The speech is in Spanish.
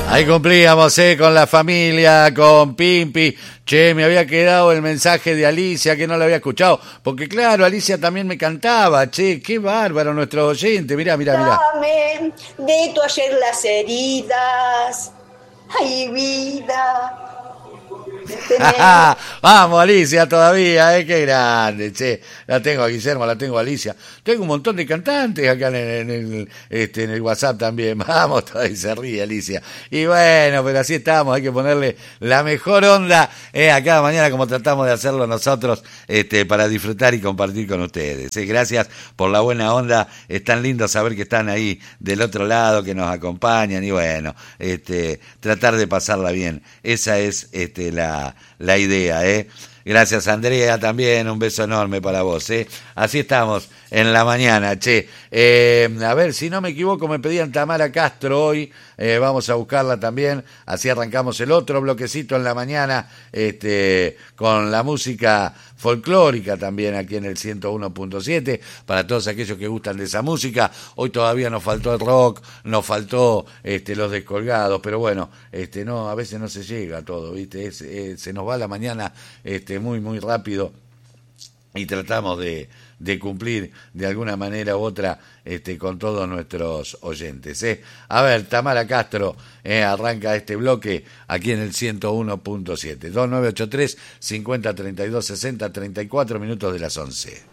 Ahí cumplíamos, con la familia, con Pimpi. Che, me había quedado el mensaje de Alicia que no lo había escuchado. Porque claro, Alicia también me cantaba. Che, qué bárbaro nuestro oyente. Mirá. Dame de tu ayer las heridas. Ay, vida. Tenemos... Vamos, Alicia, todavía, qué grande, che. La tengo a Guillermo, la tengo a Alicia. Tengo un montón de cantantes acá en el WhatsApp también. Vamos, todavía se ríe Alicia. Y bueno, pero así estamos, hay que ponerle la mejor onda a cada mañana como tratamos de hacerlo nosotros para disfrutar y compartir con ustedes. Gracias por la buena onda, es tan lindo saber que están ahí del otro lado, que nos acompañan y bueno, tratar de pasarla bien. Esa es la idea, Gracias, Andrea, también un beso enorme para vos, Así estamos en la mañana, che. A ver, si no me equivoco, me pedían Tamara Castro hoy, vamos a buscarla también, así arrancamos el otro bloquecito en la mañana, con la música folclórica también aquí en el 101.7, para todos aquellos que gustan de esa música. Hoy todavía nos faltó el rock, nos faltó los descolgados, pero bueno, no, a veces no se llega a todo, ¿viste? Se nos va la mañana muy rápido y tratamos de cumplir de alguna manera u otra con todos nuestros oyentes. A ver, Tamara Castro arranca este bloque aquí en el 101.7. 2983 50 32 60 34 minutos de las 11.